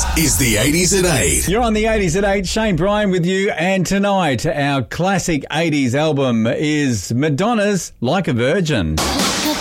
This is the 80s at 8. You're on the 80s at 8. Shane Bryan with you. And tonight, our classic 80s album is Madonna's Like a Virgin. Like a